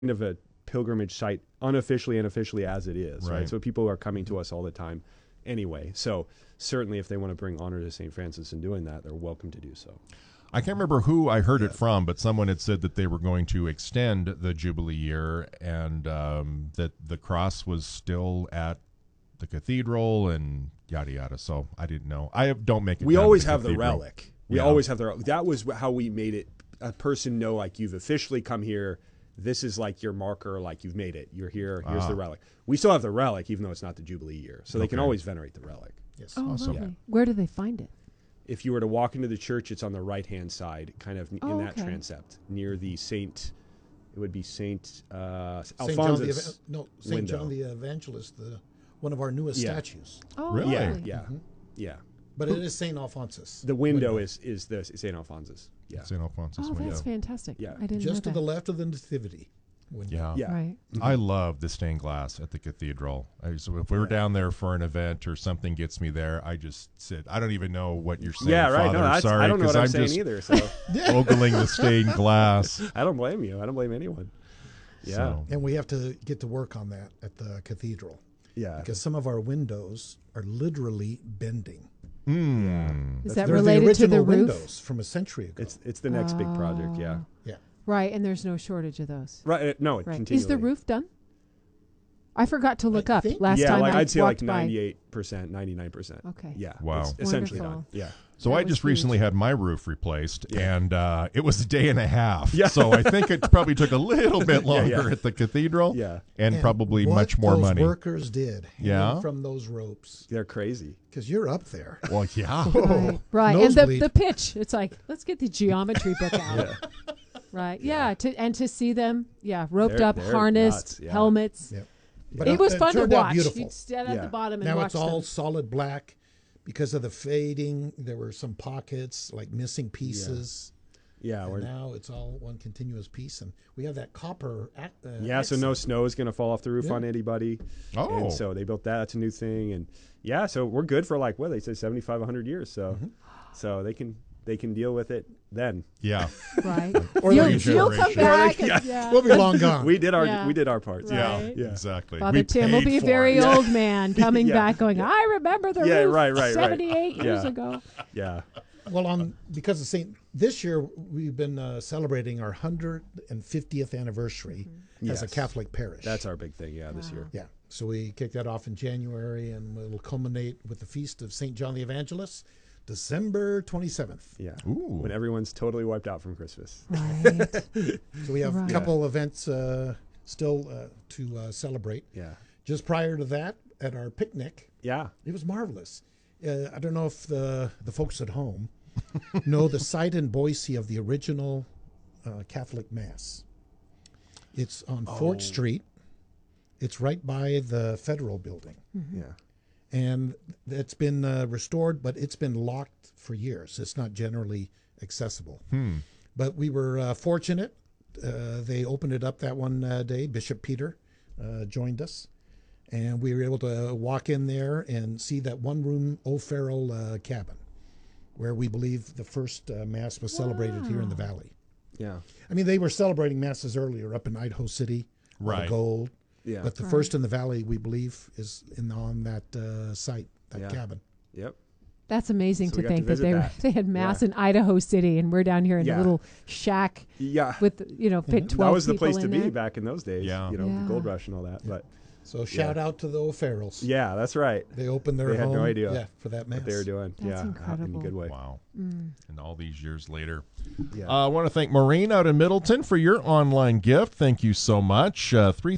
of a pilgrimage site unofficially and officially as it is, right? Right. So people are coming to us all the time anyway. So certainly if they want to bring honor to St. Francis in doing that, they're welcome to do so. I can't remember who I heard it from, but someone had said that they were going to extend the Jubilee year and that the cross was still at the cathedral and yada yada. So I didn't know. Don't make it. We down to always have the cathedral. relic. We Yeah. always have the relic. That was how we made it. A person know, like, you've officially come here. This is like your marker, like you've made it. You're here. Here's the relic. We still have the relic, even though it's not the Jubilee year. So they can Okay. always venerate the relic. Yes. Oh, Awesome. lovely. Where do they find it? If you were to walk into the church, it's on the right-hand side, kind of in that okay. transept, near the Saint. It would be Saint Saint John Alphonsus. Saint John window. the Evangelist, one of our newest Yeah. statues. Oh, Really? Yeah, lovely. yeah, yeah. But it is Saint Alphonsus. The window is the Saint Alphonsus. Yeah, St. Alphonsus Oh, window. that's fantastic. Yeah. I didn't just know to that. the left of the Nativity window. Yeah. yeah. Right. I love the stained glass at the cathedral. So if we were down there for an event or something gets me there, I just sit. I don't even know what you're saying. Yeah, right. Father. No, that's, Sorry, I don't know what 'cause I'm saying just either. So ogling the stained glass. I don't blame you. I don't blame anyone. Yeah, So, And we have to get to work on that at the cathedral yeah. because some of our windows are literally bending. Is that They're related the to the original roof? windows from a century ago. It's the next big project. Yeah, Yeah. Right, and there's no shortage of those. right. No, it Right. continually. Is the roof done? I forgot to look I up think- last Yeah, time like I I'd say like walked by. 98%, 99%. Okay. Yeah. Wow. It's essentially Wonderful. done. Yeah. so That I was just huge. recently had my roof replaced, Yeah. and it was a day and a half. Yeah. So I think it probably took a little bit longer yeah. at the cathedral, Yeah. and probably what much more those money. workers did hanging Yeah? from those ropes They're crazy. because you're up there. Well, yeah. Right, right. And the Nosebleed. pitch, it's like, let's get the geometry book out. Right. Yeah. To see them, roped They're- up, they're harnessed, nuts, yeah. helmets. Yep. But It was fun to turned out watch. beautiful. You'd stand at Yeah. the bottom and Now watch it's all them. solid black because of the fading. There were some pockets, like missing pieces. Yeah. And We're, now it's all one continuous piece, and we have that copper. yeah. So no accent. snow is going to fall off the roof Yeah. on anybody. Oh. And so they built that. That's a new thing. And yeah, so we're good for like, what they said, 75, 100 years. So, so they can deal with it then. Yeah. Right. Or you'll, like a you'll come generation. back. And, yeah. We'll be long gone. We did our Yeah. parts. Right. Yeah. Exactly. Father We Tim will paid be a for very it. old man coming Yeah. back going, I remember the Yeah, roof right. 78 years Yeah. ago. Yeah. Well, because of Saint, this year we've been celebrating our 150th anniversary as a Yes. Catholic parish. That's our big thing. Yeah. This year. Yeah. So we kick that off in January, and it'll culminate with the feast of Saint John the Evangelist, December 27th. Yeah. Ooh. When everyone's totally wiped out from Christmas. Right. So we have Right. a couple events still to celebrate. Yeah. Just prior to that, at our picnic, Yeah. it was marvelous. I don't know if the folks at home know the site in Boise of the original Catholic Mass. It's on Fort Street. It's right by the Federal Building. Yeah. And it's been restored, but it's been locked for years. It's not generally accessible. But we were fortunate. They opened it up that one day. Bishop Peter joined us. And we were able to walk in there and see that one-room O'Farrell cabin where we believe the first Mass was celebrated here in the Valley. Yeah. I mean, they were celebrating Masses earlier up in Idaho City, Right. Gold. Yeah. But the first in the Valley, we believe, is on that site, that Yeah. cabin. Yep. That's amazing So to we got to think that visit that. they had mass Yeah. in Idaho City, and we're down here in Yeah. a little shack Yeah. with fit 12 That was the people place to in be there. back in those days. Yeah. You know, Yeah. the gold rush and all that. But So shout out to the O'Farrells. yeah, that's right. They opened their They had home no idea for that Mass. What they were doing. That's yeah. In incredible. a good way. Wow. And all these years later. Yeah. I want to thank Maureen out in Middleton for your online gift. Thank you so much.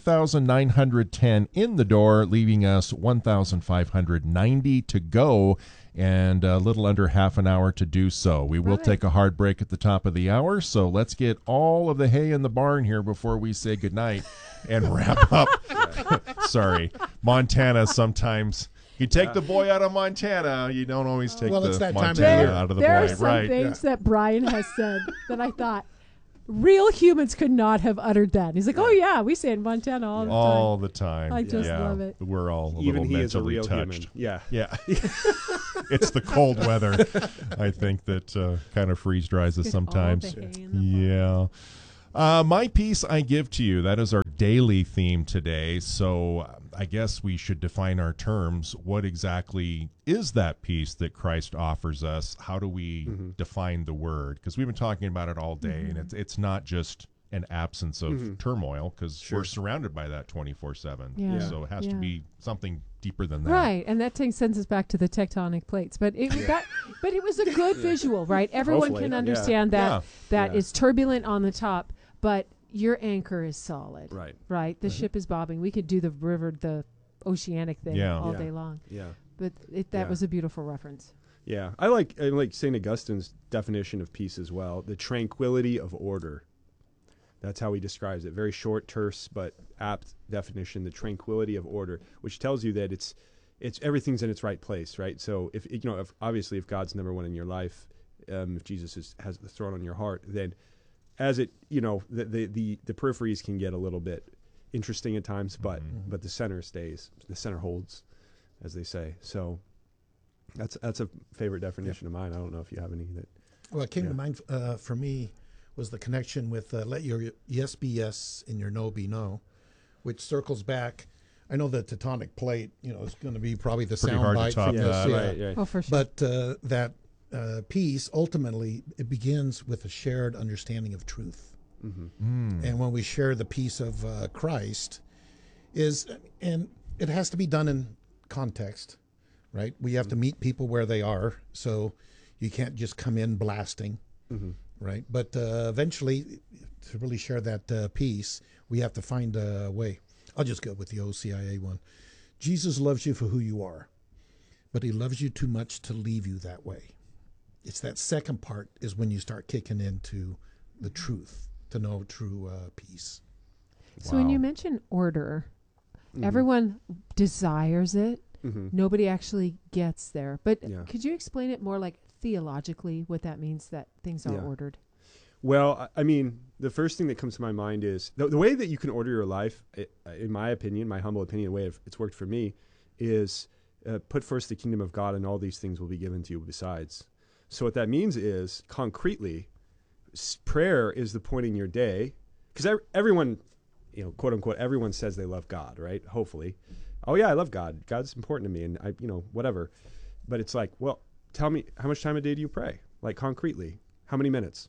3,910 in the door, leaving us 1,590 to go, and a little under half an hour to do so. We will Right. take a hard break at the top of the hour, so let's get all of the hay in the barn here before we say goodnight and wrap up. Sorry. Montana sometimes. You take the boy out of Montana, you don't always take Well, it's the that time of Montana year. out of the There boy. are some Right. things that Brian has said that I thought real humans could not have uttered that. He's like, oh, yeah, we say it in Montana all the time. All the time. I just yeah. love it. We're all a Even little he is a mentally real touched. human. Yeah. Yeah. It's the cold weather, I think, that kind of freeze dries us Get all sometimes. the hay in the Yeah. My peace I give to you. That is our daily theme today. So I guess we should define our terms. What exactly is that peace that Christ offers us? How do we define the word? Because we've been talking about it all day, and it's not just an absence of turmoil, because we're surrounded by that 24/7. Yeah. So it has to be something deeper than that. Right, and that sends us back to the tectonic plates. But it was a good visual, right? Everyone Hopefully, can understand that Yeah. is turbulent on the top, but your anchor is solid. Right. Right. The ship is bobbing. We could do the oceanic thing all day long. Yeah. But that was a beautiful reference. Yeah. I like St. Augustine's definition of peace as well. The tranquility of order. That's how he describes it. Very short, terse, but apt definition. The tranquility of order, which tells you that it's everything's in its right place, right? So if obviously if God's number one in your life, if Jesus has the throne on your heart, then as it the peripheries can get a little bit interesting at times, but the center stays. The center holds, as they say. So that's a favorite definition of mine. I don't know if you have any that. Well, it came to mind for me was the connection with let your yes be yes and your no be no, which circles back. I know the tectonic plate, is going to be probably the Pretty sound hard to bite top from this. that. Right. Oh, for sure. But that peace, ultimately, it begins with a shared understanding of truth. And when we share the peace of Christ, and it has to be done in context, right? We have to meet people where they are, so you can't just come in blasting. Right, but eventually, to really share that peace, we have to find a way. I'll just go with the OCIA one. Jesus loves you for who you are, but he loves you too much to leave you that way. It's that second part is when you start kicking into the truth, to know true peace. So when you mention order, everyone desires it. Nobody actually gets there. But could you explain it more like theologically what that means, that things are ordered? Well, I mean, the first thing that comes to my mind is the way that you can order your life, in my opinion, my humble opinion, the way it's worked for me, is put first the kingdom of God and all these things will be given to you besides. So what that means is, concretely, prayer is the point in your day, because everyone, quote unquote, everyone says they love God, right? Hopefully. Oh yeah, I love God. God's important to me, and I, whatever. But it's like, well, tell me, how much time a day do you pray? Like, concretely, how many minutes?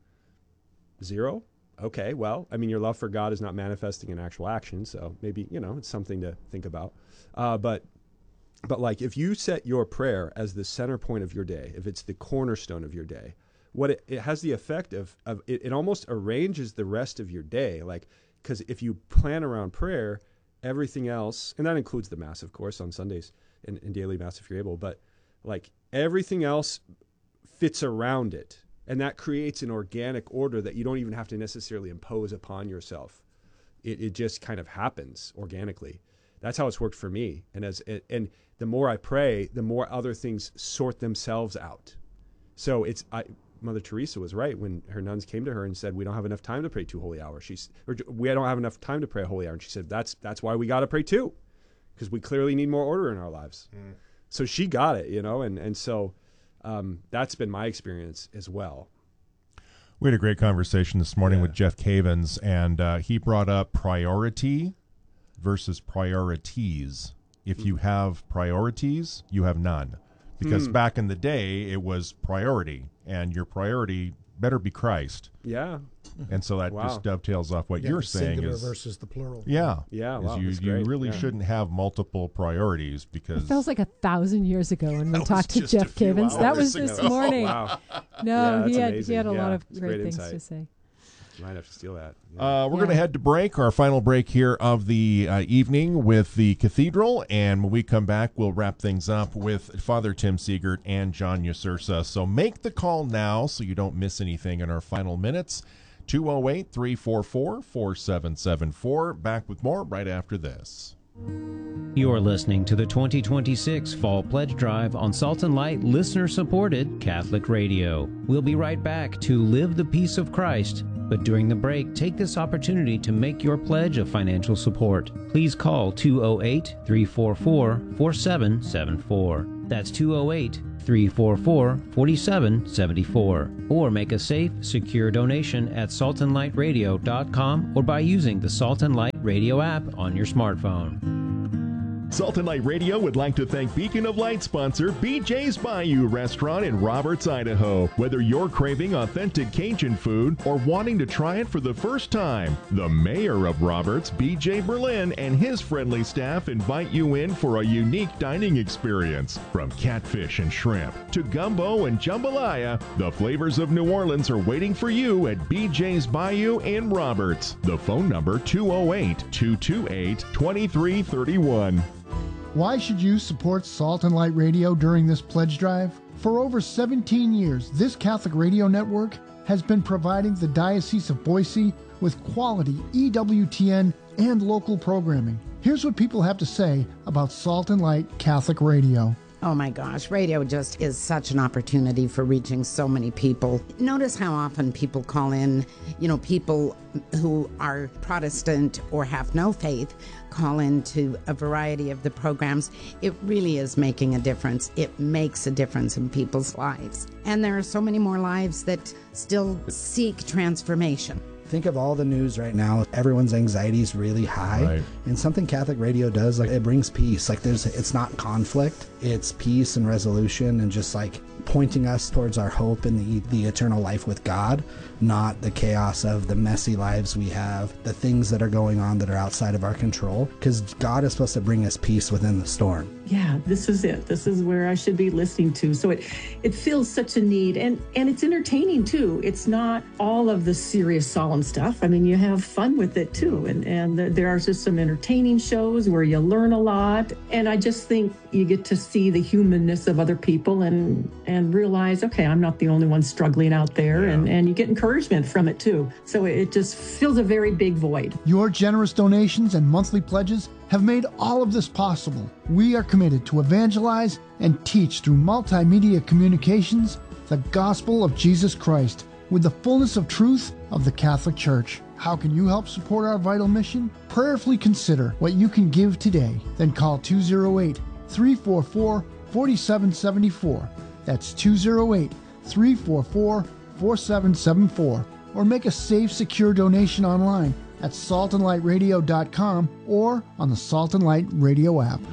0? Okay, well, I mean, your love for God is not manifesting in actual action, so maybe, it's something to think about. But like, if you set your prayer as the center point of your day, if it's the cornerstone of your day, what it has the effect of it almost arranges the rest of your day. Like, because if you plan around prayer, everything else, and that includes the Mass, of course, on Sundays and daily Mass if you're able, but like everything else fits around it. And that creates an organic order that you don't even have to necessarily impose upon yourself. It just kind of happens organically. That's how it's worked for me. And the more I pray, the more other things sort themselves out. So Mother Teresa was right when her nuns came to her and said, we don't have enough time to pray 2 holy hours. We don't have enough time to pray a holy hour. And she said, that's why we got to pray 2, because we clearly need more order in our lives. So she got it, and so that's been my experience as well. We had a great conversation this morning with Jeff Cavins, and he brought up priority versus priorities. If you have priorities, you have none. Because back in the day, it was priority, and your priority better be Christ. Yeah. And so that just dovetails off what you're saying. Singular is versus the plural. Yeah. Yeah, wow, you really shouldn't have multiple priorities, because It feels like 1,000 years ago when we was talked to just a Jeff few Cavins. That was hours this ago. morning. Wow. No, Yeah, that's he had a amazing. lot of It's great great things insight. to say. Might have to steal that. We're going to head to break, our final break here of the evening with the Cathedral, and when we come back, we'll wrap things up with Father Tim Siegert and John Usursa. So make the call now so you don't miss anything in our final minutes. 208-344-4774. Back with more right after this. You're listening to the 2026 Fall Pledge Drive on Salt and Light listener-supported Catholic Radio. We'll be right back to Live the Peace of Christ, but during the break, take this opportunity to make your pledge of financial support. Please call 208-344-4774. That's 208-344-4774. Or make a safe, secure donation at saltandlightradio.com or by using the Salt and Light Radio app on your smartphone. Salt and Light Radio would like to thank Beacon of Light sponsor BJ's Bayou Restaurant in Roberts, Idaho. Whether you're craving authentic Cajun food or wanting to try it for the first time, the mayor of Roberts, BJ Berlin, and his friendly staff invite you in for a unique dining experience. From catfish and shrimp to gumbo and jambalaya, the flavors of New Orleans are waiting for you at BJ's Bayou in Roberts. The phone number 208-228-2331. Why should you support Salt and Light Radio during this pledge drive? For over 17 years, this Catholic radio network has been providing the Diocese of Boise with quality EWTN and local programming. Here's what people have to say about Salt and Light Catholic Radio. Oh my gosh, radio just is such an opportunity for reaching so many people. Notice how often people call in, people who are Protestant or have no faith call into a variety of the programs. It really is making a difference. It makes a difference in people's lives. And there are so many more lives that still seek transformation. Think of all the news right now. Everyone's anxiety is really high. Right. And something Catholic radio does, it brings peace. It's not conflict. It's peace and resolution and just pointing us towards our hope in the eternal life with God, not the chaos of the messy lives we have, the things that are going on that are outside of our control, because God is supposed to bring us peace within the storm. Yeah, this is it. This is where I should be listening to. So it fills such a need, and it's entertaining too. It's not all of the serious, solemn stuff. I mean, you have fun with it too, and there are just some entertaining shows where you learn a lot, and I just think you get to see the humanness of other people and realize, okay, I'm not the only one struggling out there, and you get encouragement from it too. So it just fills a very big void. Your generous donations and monthly pledges have made all of this possible. We are committed to evangelize and teach through multimedia communications the gospel of Jesus Christ with the fullness of truth of the Catholic Church. How can you help support our vital mission? Prayerfully consider what you can give today. Then call 208-344-4774. That's 208-344-4774. Or make a safe, secure donation online at saltandlightradio.com or on the Salt and Light Radio app.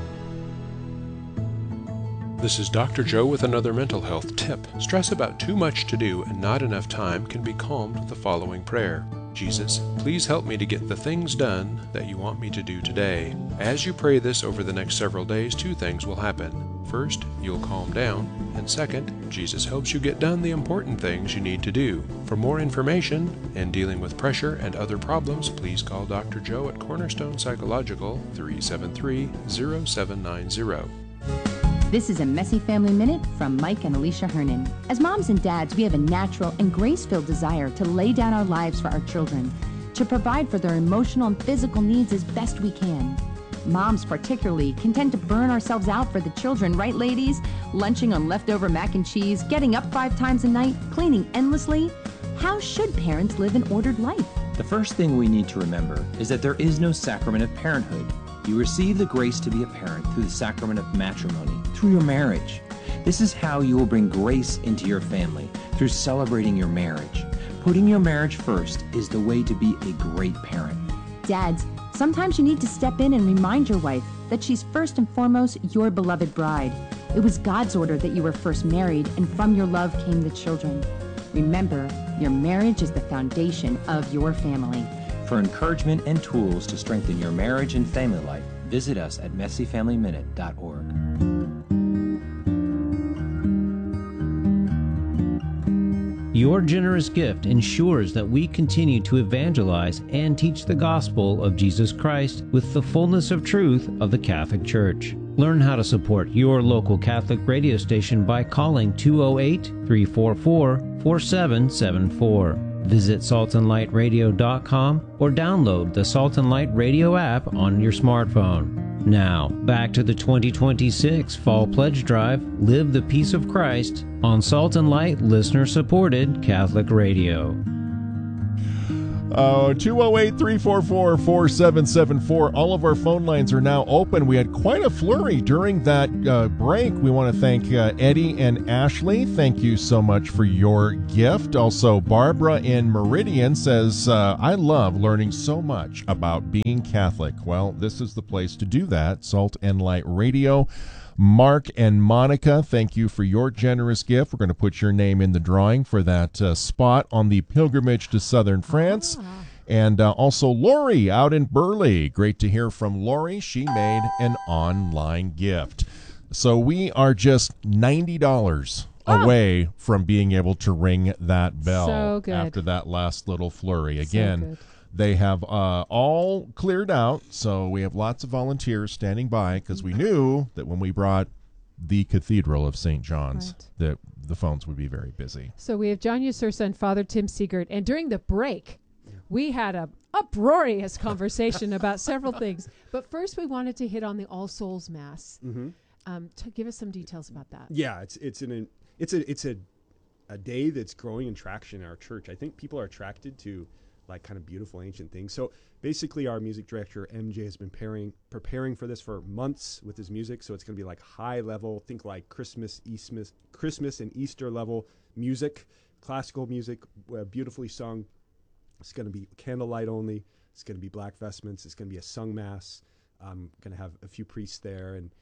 This is Dr. Joe with another mental health tip. Stress about too much to do and not enough time can be calmed with the following prayer. Jesus, please help me to get the things done that you want me to do today. As you pray this over the next several days, two things will happen. First, you'll calm down, and second, Jesus helps you get done the important things you need to do. For more information and dealing with pressure and other problems, please call Dr. Joe at Cornerstone Psychological, 373-0790. This is a Messy Family Minute from Mike and Alicia Hernan. As moms and dads, we have a natural and grace-filled desire to lay down our lives for our children, to provide for their emotional and physical needs as best we can. Moms particularly can tend to burn ourselves out for the children, right ladies? Lunching on leftover mac and cheese, getting up 5 times a night, cleaning endlessly. How should parents live an ordered life? The first thing we need to remember is that there is no sacrament of parenthood. You receive the grace to be a parent through the sacrament of matrimony, through your marriage. This is how you will bring grace into your family, through celebrating your marriage. Putting your marriage first is the way to be a great parent. Dads, sometimes you need to step in and remind your wife that she's first and foremost your beloved bride. It was God's order that you were first married, and from your love came the children. Remember, your marriage is the foundation of your family. For encouragement and tools to strengthen your marriage and family life, visit us at messyfamilyminute.org. Your generous gift ensures that we continue to evangelize and teach the gospel of Jesus Christ with the fullness of truth of the Catholic Church. Learn how to support your local Catholic radio station by calling 208-344-4774. Visit saltandlightradio.com or download the Salt and Light Radio app on your smartphone. Now, back to the 2026 Fall Pledge Drive, Live the Peace of Christ, on Salt and Light listener-supported Catholic Radio. 208-344-4774. All of our phone lines are now open. We had quite a flurry during that break. We want to thank Eddie and Ashley. Thank you so much for your gift. Also, Barbara in Meridian says, I love learning so much about being Catholic. Well, this is the place to do that. Salt and Light Radio. Mark and Monica, thank you for your generous gift. We're going to put your name in the drawing for that spot on the pilgrimage to southern France. And also Lori out in Burley. Great to hear from Lori. She made an online gift. So we are just $90 away from being able to ring that bell after that last little flurry. Again, they have all cleared out, so we have lots of volunteers standing by because we knew that when we brought the Cathedral of St. John's, that the phones would be very busy. So we have John Usursa and Father Tim Siegert, and during the break, we had a uproarious conversation about several things. But first, we wanted to hit on the All Souls Mass. To give us some details about that. Yeah, it's a day that's growing in traction in our church. I think people are attracted to like kind of beautiful ancient things. So basically our music director MJ has been preparing for this for months with his music. So it's going to be like high level, think like Christmas and Easter level music, classical music, beautifully sung. It's going to be candlelight only. It's going to be black vestments. It's going to be a sung mass. I'm going to have a few priests there and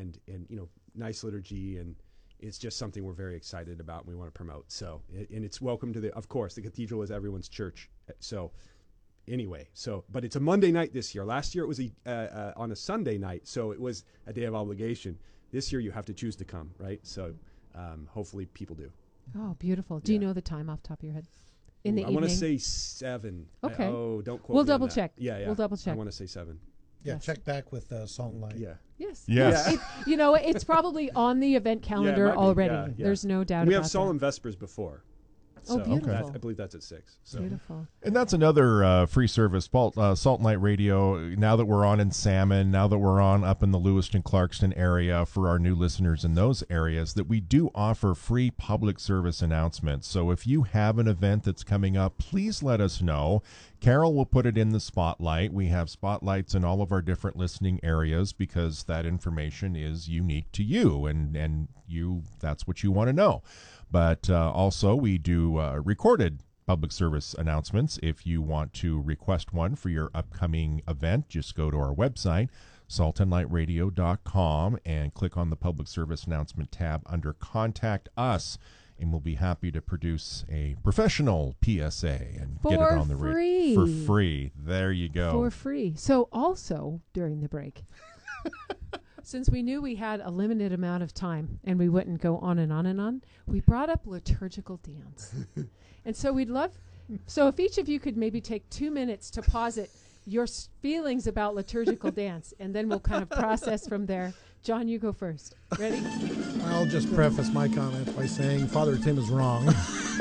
nice liturgy, and it's just something we're very excited about and we want to promote. So, and it's welcome to of course, the cathedral is everyone's church. So anyway, but it's a Monday night this year. Last year it was on a Sunday night, so it was a day of obligation. This year you have to choose to come, right? So hopefully people do. Oh, beautiful. Do you know the time off the top of your head? In the evening? I want to say 7. Okay. Don't quote me. We'll double on that. check. Yeah. We'll double check. I want to say 7. Yeah, check back with Salt and Light. Yeah. Yes. It's probably on the event calendar already. Yeah. There's no doubt about that. We have Solemn Vespers before. So beautiful. I believe that's at 6. So. Beautiful. And that's another free service, Salt and Light Radio. Now that we're on in Salmon, now that we're on up in the Lewiston, Clarkston area for our new listeners in those areas, that we do offer free public service announcements. So if you have an event that's coming up, please let us know. Carol will put it in the spotlight. We have spotlights in all of our different listening areas because that information is unique to you, and that's what you want to know. But also we do recorded public service announcements. If you want to request one for your upcoming event, just go to our website, saltandlightradio.com, and click on the public service announcement tab under Contact Us, and we'll be happy to produce a professional PSA and get it on the radio for free. There you go. For free. So also during the break, since we knew we had a limited amount of time and we wouldn't go on and on and on, we brought up liturgical dance. And so if each of you could maybe take 2 minutes to posit your feelings about liturgical dance, and then we'll kind of process from there. John, you go first. Ready? I'll just preface my comments by saying Father Tim is wrong.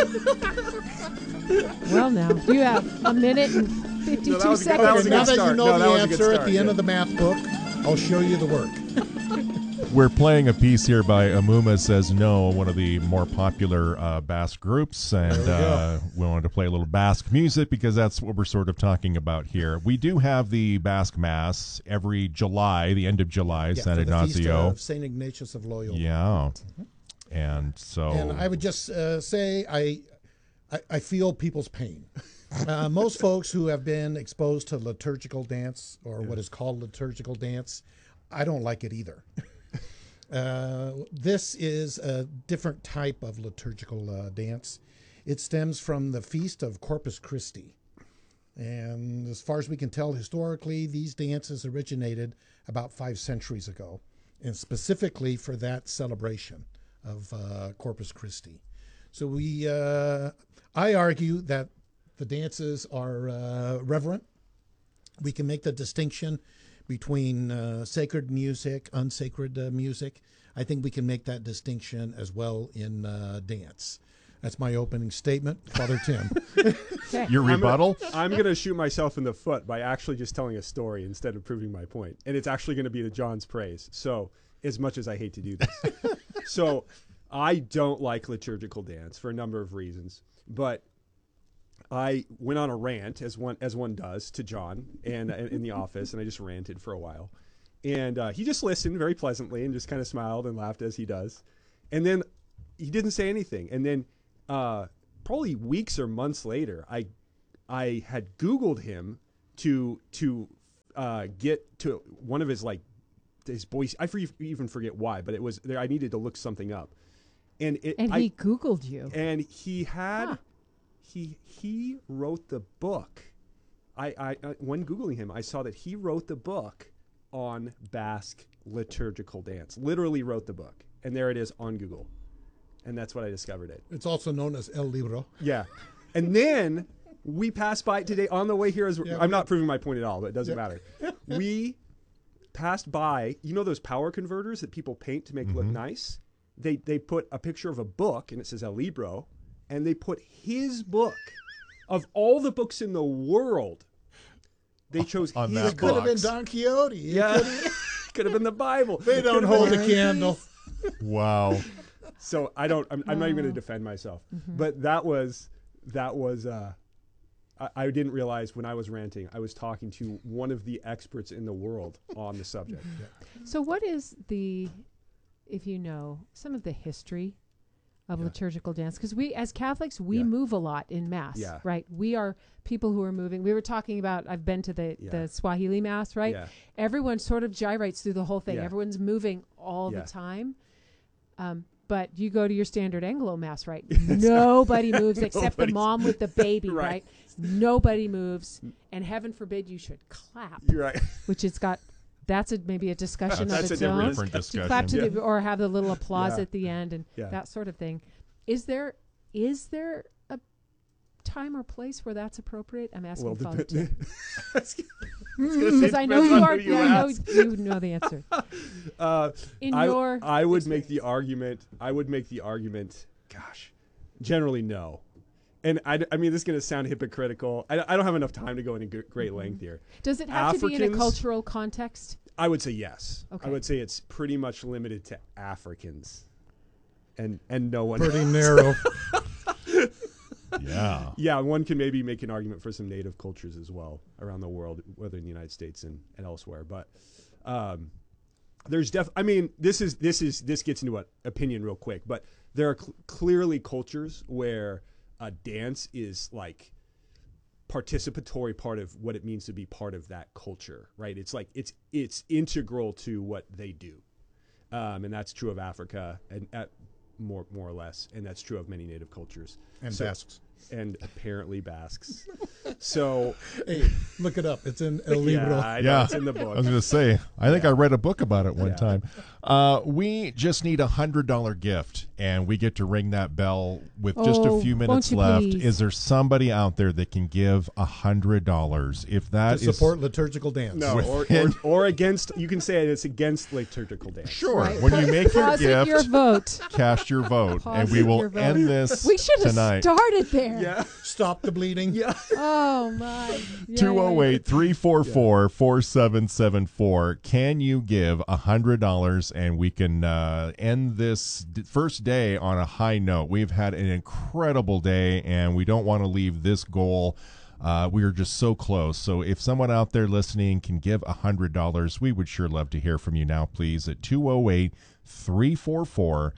Well, now, you have a minute and 52 seconds. Now that you know the answer at the end of the math book, I'll show you the work. We're playing a piece here by Amuma Says No, one of the more popular Basque groups, and we wanted to play a little Basque music because that's what we're sort of talking about here. We do have the Basque Mass every July, the end of July, San Ignacio. Feast of St. Ignatius of Loyola. Yeah. And so... And I would just say I feel people's pain. Most folks who have been exposed to liturgical dance, or what is called liturgical dance, I don't like it either. This is a different type of liturgical dance. It stems from the Feast of Corpus Christi. And as far as we can tell historically, these dances originated about 5 centuries ago, and specifically for that celebration of Corpus Christi. So I argue that the dances are reverent. We can make the distinction between sacred music, unsacred music. I think we can make that distinction as well in dance. That's my opening statement. Father Tim. Your rebuttal? I'm going to shoot myself in the foot by actually just telling a story instead of proving my point. And it's actually going to be to John's praise. So, as much as I hate to do this. So, I don't like liturgical dance for a number of reasons. But I went on a rant as one does to John and in the office, and I just ranted for a while. And he just listened very pleasantly and just kind of smiled and laughed as he does. And then he didn't say anything. And then probably weeks or months later, I had Googled him to get to one of his his voice. I even forget why, but it was there. I needed to look something up. And he Googled you. And he had... He wrote the book. I when Googling him, I saw that he wrote the book on Basque liturgical dance. Literally wrote the book. And there it is on Google. And that's what I discovered it. It's also known as El Libro. Yeah. And then we passed by today on the way here. I'm not proving my point at all, but it doesn't matter. We passed by, those power converters that people paint to make look nice? They put a picture of a book, and it says El Libro. And they put his book, of all the books in the world, they chose his book. It could have been Don Quixote. Yeah, could have been the Bible. They don't hold a candle. Wow. So I'm not even going to defend myself. Mm-hmm. But that was I didn't realize when I was ranting, I was talking to one of the experts in the world on the subject. Yeah. So what is if you know, some of the history of liturgical dance, because we as Catholics move a lot in Mass, right? We are people who are moving. We were talking about, I've been to the Swahili Mass, right? Yeah. Everyone sort of gyrates through the whole thing. Everyone's moving all the time. But you go to your standard Anglo Mass, right? Nobody moves except the mom with the baby, right? Nobody moves, and heaven forbid you should clap. You're right. Which it's got. That's maybe a discussion of its own. Different discussion. Clap to or have the little applause at the end and that sort of thing. Is there a time or place where that's appropriate? I'm asking Father Tim. Because I know you are. I know you know the answer. I would make the argument. Gosh, generally no. And I mean, this is going to sound hypocritical. I don't have enough time to go into great length here. Does it have to be in a cultural context? I would say yes. Okay. I would say it's pretty much limited to Africans, and no one pretty else. Narrow. Yeah. One can maybe make an argument for some native cultures as well around the world, whether in the United States and elsewhere. But there's I mean, this gets into opinion real quick. But there are clearly cultures where dance is like participatory part of what it means to be part of that culture, right? It's like it's integral to what they do, and that's true of Africa and more or less, and that's true of many native cultures and Basques. And apparently Basques. So, hey, look it up. It's in El Libro. It's in the book. I was going to say, I think I read a book about it one time. We just need $100 gift, and we get to ring that bell with just a few minutes left. Please? Is there somebody out there that can give $100? If that to support liturgical dance. No, or against, you can say it's against liturgical dance. Sure. Right. When you make your gift, your vote. Cast your vote, and we will end this We should have tonight. started there. Yeah. Stop the bleeding. Yeah. Oh, my. 208-344-4774. Can you give $100, and we can end this first day on a high note. We've had an incredible day, and we don't want to leave this goal. We are just so close. So if someone out there listening can give $100, we would sure love to hear from you now, please, at 208-344-4774.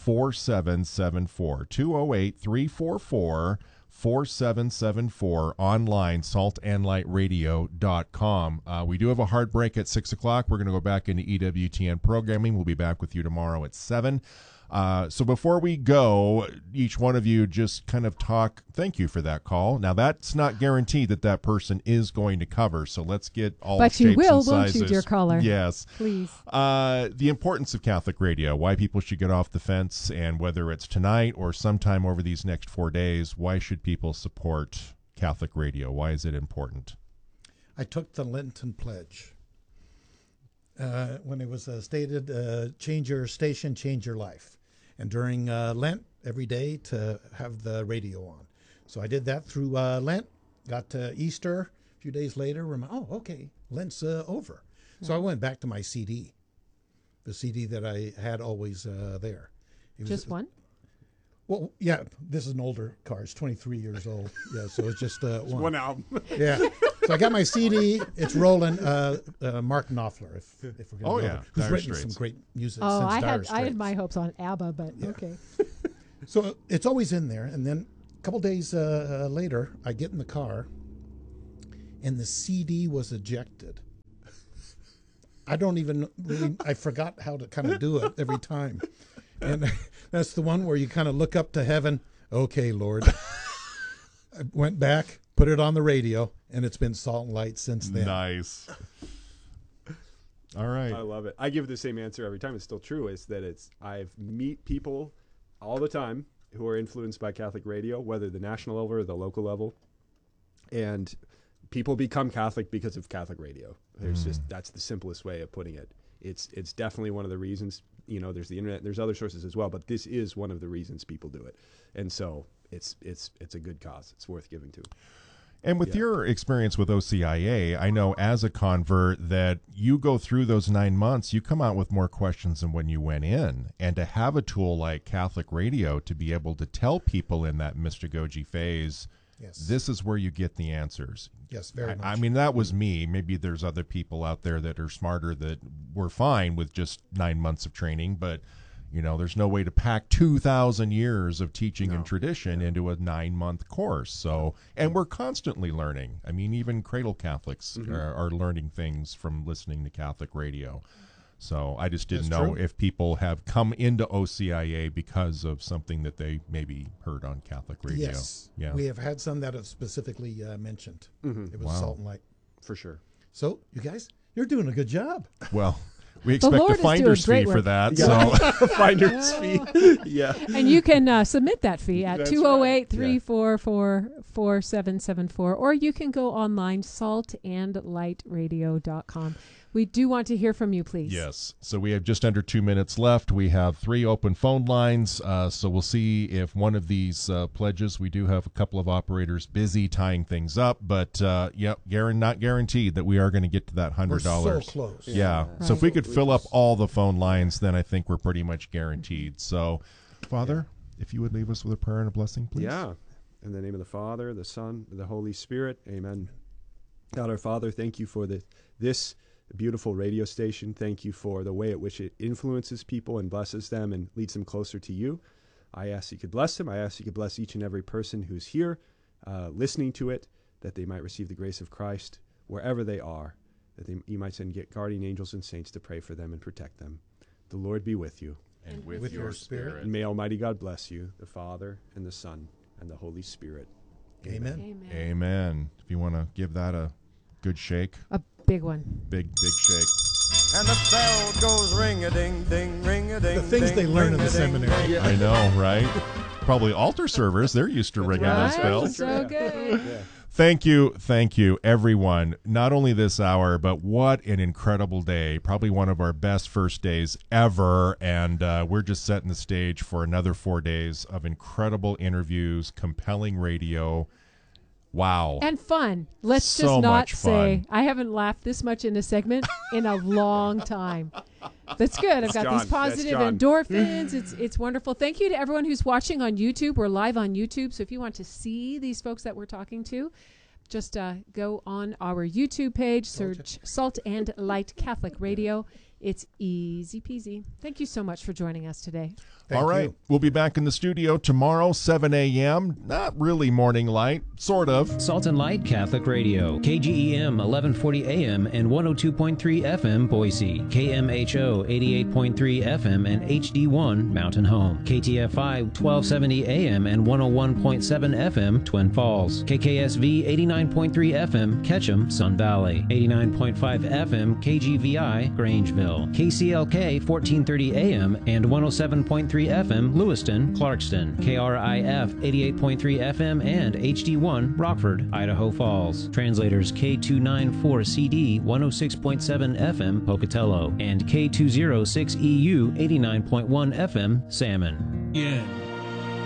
208-344-4774, online, saltandlightradio.com. We do have a hard break at 6 o'clock. We're going to go back into EWTN programming. We'll be back with you tomorrow at 7. So before we go, each one of you just kind of talk. Thank you for that call. Now, that's not guaranteed that person is going to cover, so let's get all but shapes you will, and sizes. Won't you, dear caller? Yes. Please. The importance of Catholic radio, why people should get off the fence, and whether it's tonight or sometime over these next 4 days, why should people support Catholic radio? Why is it important? I took the Lenten pledge. When it was stated, change your station, change your life. And during Lent, every day to have the radio on. So I did that through Lent, got to Easter, a few days later, okay, Lent's over. So I went back to my CD, the CD that I had always there. Just one? Well, yeah, this is an older car. It's 23 years old. Yeah, so it's just one album. Yeah. So I got my CD. It's rolling. Mark Knopfler, if we're going to who's written some great music since Dire Straits. I had my hopes on ABBA, but okay. So it's always in there. And then a couple days later, I get in the car, and the CD was ejected. I don't even really, I forgot how to kind of do it every time. And that's the one where you kind of look up to heaven. Okay, Lord. I went back, put it on the radio, and it's been Salt and Light since then. Nice. All right. I love it. I give the same answer every time. It's still true. Is that I meet people all the time who are influenced by Catholic radio, whether the national level or the local level. And people become Catholic because of Catholic radio. There's that's the simplest way of putting it. It's definitely one of the reasons. There's the internet, there's other sources as well, but this is one of the reasons people do it. And so it's a good cause. It's worth giving to. And with your experience with OCIA, I know as a convert that you go through those 9 months, you come out with more questions than when you went in. And to have a tool like Catholic Radio to be able to tell people in that mystagogy phase, this is where you get the answers. Yes, very much. I mean, that was me. Maybe there's other people out there that are smarter that were fine with just 9 months of training, but there's no way to pack 2,000 years of teaching and tradition into a 9-month course. So, and we're constantly learning. I mean, even cradle Catholics are learning things from listening to Catholic radio. So I just didn't know if people have come into OCIA because of something that they maybe heard on Catholic radio. Yes. Yeah. We have had some that have specifically mentioned. It was Salt and Light. For sure. So, you guys, you're doing a good job. Well, we expect a finder's fee for that. So finder's fee. Yeah. And you can submit that fee at 208-344-4774, or you can go online, saltandlightradio.com. We do want to hear from you, please. Yes. So we have just under 2 minutes left. We have 3 open phone lines. So we'll see if one of these pledges. We do have a couple of operators busy tying things up, but not guaranteed that we are going to get to that $100. We're so close. Yeah. Right. So if we could fill up all the phone lines, then I think we're pretty much guaranteed. So, Father, if you would leave us with a prayer and a blessing, please. Yeah. In the name of the Father, the Son, and the Holy Spirit. Amen. God our Father, thank you for this beautiful radio station. Thank you for the way at which it influences people and blesses them and leads them closer to you. I ask you could bless them. I ask you could bless each and every person who's here listening to it, that they might receive the grace of Christ wherever they are, that you might send guardian angels and saints to pray for them and protect them. The Lord be with you. And with your spirit. And may Almighty God bless you, the Father and the Son and the Holy Spirit. Amen. Amen. If you want to give that a good shake. A big one. Big shake. And the bell goes ring-a-ding-ding, ring-a-ding. The things they learn in the seminary. I know, right? Probably altar servers. They're used to ringing those bells. So good. Thank you, everyone. Not only this hour, but what an incredible day. Probably one of our best first days ever. And we're just setting the stage for another 4 days of incredible interviews, compelling radio. Wow. And fun. Let's just not say, I haven't laughed this much in a segment in a long time. That's good. I've got these positive endorphins. It's wonderful. Thank you to everyone who's watching on YouTube. We're live on YouTube. So if you want to see these folks that we're talking to, just go on our YouTube page, search Salt and Light Catholic Radio. It's easy peasy. Thank you so much for joining us today. All right. We'll be back in the studio tomorrow, 7 a.m. Not really morning light, sort of. Salt and Light Catholic Radio, KGEM 1140 AM and 102.3 FM Boise, KMHO 88.3 FM and HD1 Mountain Home, KTFI 1270 AM and 101.7 FM Twin Falls, KKSV 89.3 FM Ketchum, Sun Valley, 89.5 FM KGVI Grangeville, KCLK 1430 AM and 107.3 FM Lewiston, Clarkston, KRIF 88.3 FM and HD1 Rockford, Idaho Falls. Translators K294CD 106.7 FM Pocatello and K206EU 89.1 FM Salmon. Yeah.